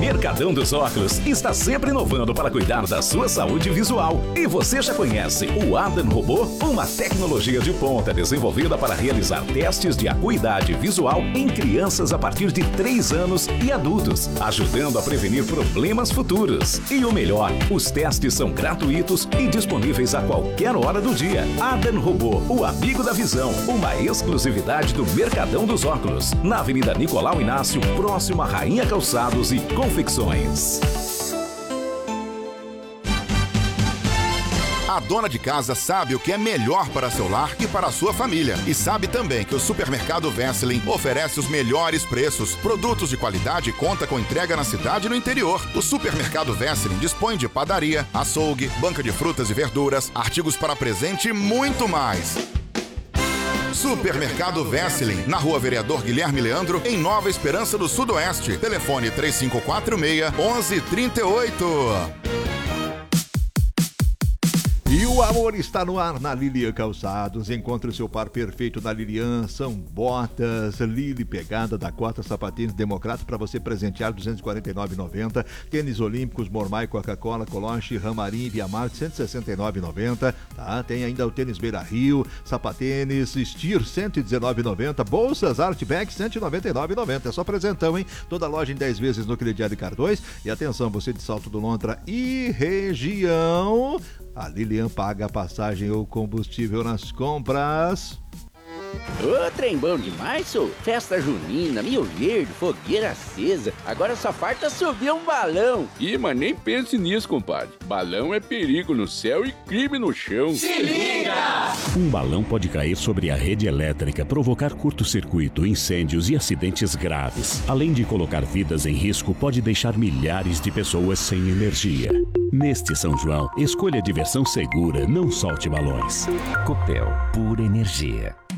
Mercadão dos Óculos está sempre inovando para cuidar da sua saúde visual. E você já conhece o Adam Robô? Uma tecnologia de ponta desenvolvida para realizar testes de acuidade visual em crianças a partir de 3 anos e adultos, ajudando a prevenir problemas futuros. E o melhor, os testes são gratuitos e disponíveis a qualquer hora do dia. Adam Robô, o amigo da visão, uma exclusividade do Mercadão dos Óculos, na Avenida Nicolau Inácio, próximo a Rainha Calçados e Confecções. A dona de casa sabe o que é melhor para seu lar e para a sua família. E sabe também que o Supermercado Wesseling oferece os melhores preços, produtos de qualidade e conta com entrega na cidade e no interior. O Supermercado Wesseling dispõe de padaria, açougue, banca de frutas e verduras, artigos para presente e muito mais. Supermercado Wesseling, na Rua Vereador Guilherme Leandro, em Nova Esperança do Sudoeste. Telefone 3546-1138. E o amor está no ar na Lilian Calçados. Encontre o seu par perfeito na Lilian. São botas Lili Pegada da Cota, sapatênis Democrata para você presentear, R$ 249,90. Tênis Olímpicos Mormai, Coca-Cola, Coloche, Ramarim e Via Marte, R$ 169,90. Tá? Tem ainda o tênis Beira Rio, sapatênis Steer, R$ 119,90. Bolsas Artback, R$ 199,90. É só presentão, hein? Toda loja em 10 vezes no crediário Cardões. E atenção, você de Salto do Lontra e região, a Lilian paga a passagem ou combustível nas compras. Ô, trem bom demais, sou. Festa junina, Mil Verde, fogueira acesa. Agora só falta subir um balão. Ih, mas nem pense nisso, compadre. Balão é perigo no céu e crime no chão. Se liga! Um balão pode cair sobre a rede elétrica, provocar curto-circuito, incêndios e acidentes graves. Além de colocar vidas em risco, pode deixar milhares de pessoas sem energia. Neste São João, escolha diversão segura, não solte balões. Copel, pura energia.